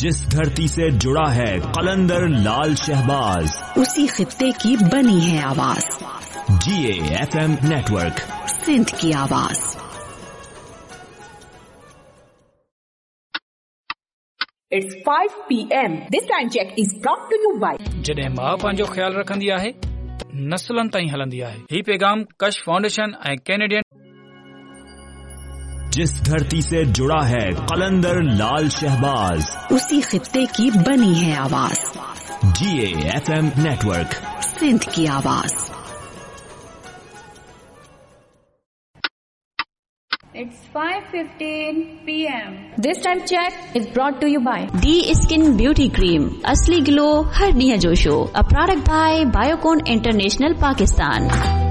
जिस धरती से जुड़ा है कलंदर लाल शहबाज, उसी खित्ते की बनी है आवाज। GAFM नेटवर्क, सिंध की आवाज। It's 5 p.m. This time check is brought to you by जॾहिं मां पंहिंजो ख्याल रखंदी आहे, नस्लनि ताईं हलंदी आहे। ही पैगाम कश फाउंडेशन ऐं कैनेडियन। जिस धरती से जुड़ा है कलंदर लाल शहबाज, उसी खित्ते की बनी है आवाज। GAFM नेटवर्क, सिंध की आवाज। It's 5:15 p.m. This time check is brought to you by D Skin Beauty Cream, असली ग्लो हर ॾींहं जो show, a product by Biocon International Pakistan।